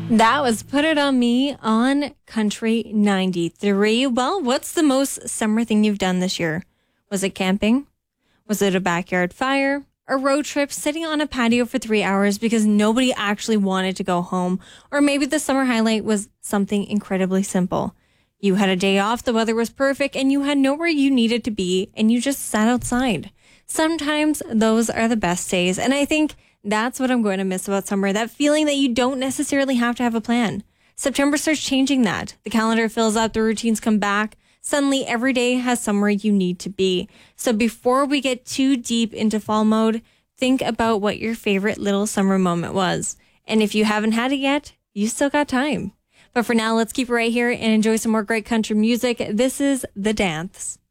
That was Put It On Me on Country 93. Well, what's the most summer thing you've done this year? Was it camping? Was it a backyard fire? A road trip sitting on a patio for 3 hours because nobody actually wanted to go home? Or maybe the summer highlight was something incredibly simple. You had a day off, the weather was perfect, and you had nowhere you needed to be, and you just sat outside. Sometimes those are the best days, and I think that's what I'm going to miss about summer, that feeling that you don't necessarily have to have a plan. September starts changing that. The calendar fills up, the routines come back. Suddenly, every day has somewhere you need to be. So before we get too deep into fall mode, think about what your favorite little summer moment was. And if you haven't had it yet, you still got time. But for now, let's keep it right here and enjoy some more great country music. This is The Dance.